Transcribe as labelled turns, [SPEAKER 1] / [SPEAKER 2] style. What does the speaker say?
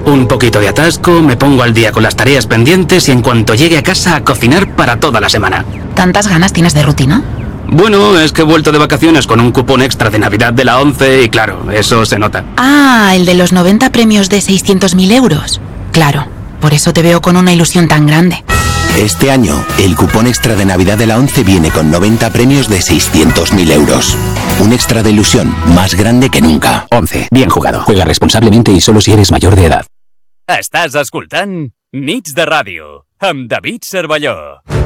[SPEAKER 1] Un poquito de atasco, me pongo al día con las tareas pendientes y en cuanto llegue a casa a cocinar para toda la semana.
[SPEAKER 2] ¿Tantas ganas tienes de rutina?
[SPEAKER 1] Bueno, es que he vuelto de vacaciones con un cupón extra de Navidad de la ONCE y claro, eso se nota.
[SPEAKER 2] Ah, el de los 90 premios de 600.000 euros. Claro, por eso te veo con una ilusión tan grande.
[SPEAKER 3] Este año, el cupón extra de Navidad de la ONCE viene con 90 premios de 600.000 euros. Un extra de ilusión más grande que nunca.
[SPEAKER 4] ONCE, bien jugado. Juega responsablemente y solo si eres mayor de edad.
[SPEAKER 5] Estàs escoltant Nits de Ràdio amb David Cervelló.